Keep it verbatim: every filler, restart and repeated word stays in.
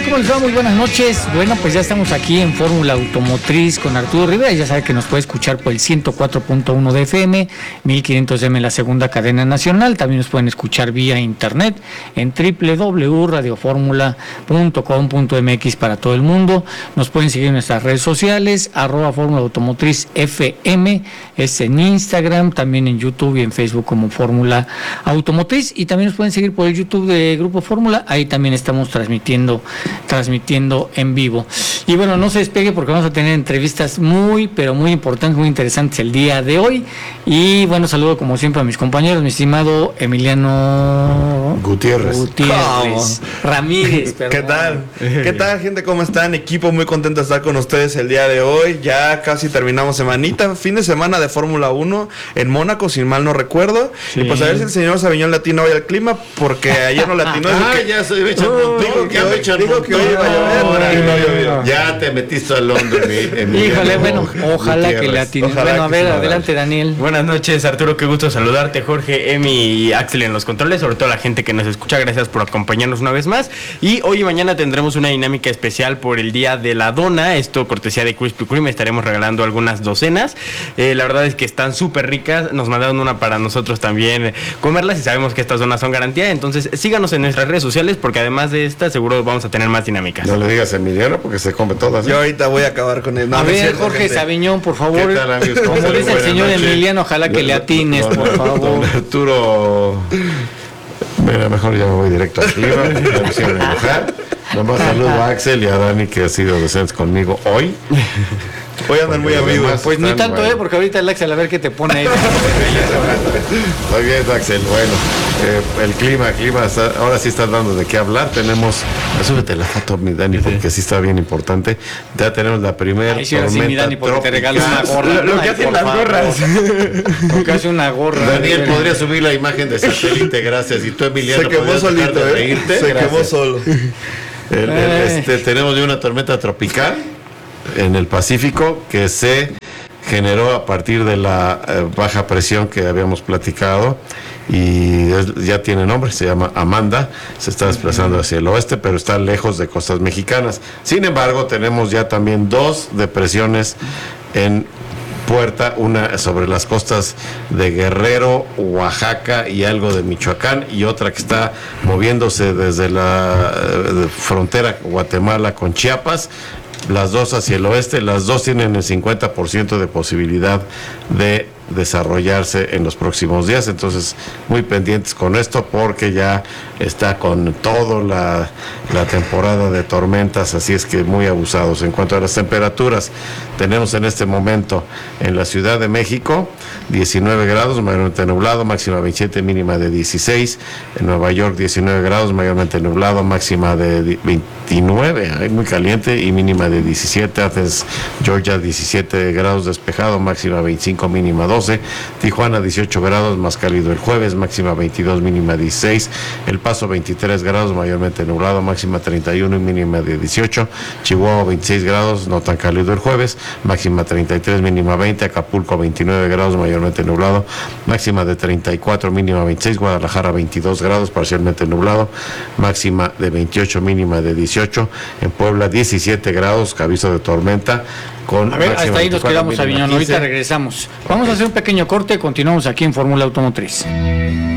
tal? ¿Cómo les va? Muy buenas noches. Bueno, pues ya estamos aquí en Fórmula Automotriz con Arturo Rivera. Ya sabe que nos puede escuchar por el ciento cuatro punto uno de F M, mil quinientos M en la segunda cadena nacional. También nos pueden escuchar vía internet en doble u doble u doble u punto radio fórmula punto com punto m x para todo el mundo. Nos pueden seguir en nuestras redes sociales, arroba Fórmula Automotriz F M, es en Instagram, también en YouTube y en Facebook como Fórmula Automotriz. Y también nos pueden seguir por el YouTube de Grupo Fórmula. Ahí también estamos transmitiendo transmitiendo en vivo. Y bueno, no se despegue porque vamos a tener entrevistas muy, pero muy importantes, muy interesantes el día de hoy. Y bueno, saludo como siempre a mis compañeros, mi estimado Emiliano Gutiérrez. Gutiérrez. Ramírez, perdón. ¿Qué tal? ¿Qué tal, gente? ¿Cómo están? Equipo, muy contento de estar con ustedes el día de hoy. Ya casi terminamos semanita, fin de semana de Fórmula uno en Mónaco, si mal no recuerdo. Sí. Y pues a ver si el señor Sabiñón latino hoy al clima, porque ayer no latinó. Ah, que, ya soy Richard uh, Digo que, hoy, digo que hoy iba a llover. No, no, no, ya te metiste al hondo en mi, en mi Híjole, bueno, ojalá Gutiérrez. Que latine. Ojalá bueno, a ver, adelante, Daniel. Buenas noches, Arturo, qué gusto saludarte. Jorge, Emi y Axel en los controles, sobre todo la gente que nos escucha, gracias por acompañarnos una vez más. Y hoy y mañana tendremos una dinámica especial por el Día de la Dona, esto cortesía de Krispy Kreme, estaremos regalando algunas docenas. Eh, la verdad es que están súper ricas, nos mandaron una para nosotros también comerlas y sabemos que estas donas son garantía, entonces síganos en nuestras redes sociales porque además de esta seguro vamos a tener más dinámicas. No le digas a Emiliano porque se come todas. ¿eh? Yo ahorita voy a acabar con él. No, a no ver, cierto, Jorge gente. Sabiñón, por favor. ¿Qué tal, amigos? Como dice el señor noche. Emiliano, ojalá que don, le atines, don, por favor. Don Arturo, mira, mejor ya me voy directo al clima, ya me hicieron enojar. Nomás saludo a Axel y a Dani que ha sido docentes conmigo hoy. Hoy andan muy amigos. Pues ni tanto, bueno. eh, porque ahorita el Axel a ver qué te pone ahí. Muy bien, Axel. Bueno, eh, el clima, el clima, está, ahora sí está dando de qué hablar. Tenemos, súbete la foto, mi Dani, porque sí está bien importante. Ya tenemos la primera sí, tormenta sí, mi Dani, porque tropical. te regalo una gorra. Lo, lo que hacen las gorras. Porque hace una gorra. Daniel podría subir la imagen de satélite, gracias. Y tú, Emiliano, se quemó solito, de reírte. ¿eh? Se Gracias. quemó solo. El, el, este, tenemos ya una tormenta tropical en el Pacífico que se generó a partir de la eh, baja presión que habíamos platicado y es, ya tiene nombre, se llama Amanda, se está desplazando hacia el oeste, pero está lejos de costas mexicanas. Sin embargo, tenemos ya también dos depresiones en puerta, una sobre las costas de Guerrero, Oaxaca y algo de Michoacán, y otra que está moviéndose desde la eh, frontera Guatemala con Chiapas, las dos hacia el oeste, las dos tienen el cincuenta por ciento de posibilidad de desarrollarse en los próximos días, entonces muy pendientes con esto porque ya está con toda la, la temporada de tormentas, así es que muy abusados. En cuanto a las temperaturas, tenemos en este momento en la Ciudad de México diecinueve grados, mayormente nublado, máxima veintisiete, mínima de dieciséis. En Nueva York diecinueve grados, mayormente nublado, máxima de veintinueve, ay, muy caliente, y mínima de diecisiete. Athens, Georgia, diecisiete grados, despejado, máxima veinticinco, mínima doce. Tijuana, dieciocho grados, más cálido el jueves, máxima veintidós, mínima dieciséis. El Paso, veintitrés grados, mayormente nublado, máxima treinta y uno y mínima de dieciocho. Chihuahua, veintiséis grados, no tan cálido el jueves, máxima treinta y tres, mínima veinte. Acapulco, veintinueve grados, mayormente nublado, máxima de treinta y cuatro, mínima veintiséis. Guadalajara, veintidós grados, parcialmente nublado, máxima de veintiocho, mínima de dieciocho. En Puebla, diecisiete grados, aviso de tormenta. Con a ver, hasta ahí nos quedamos, Sabiñón. Ahorita regresamos. Vamos a hacer un pequeño corte, continuamos aquí en Fórmula Automotriz.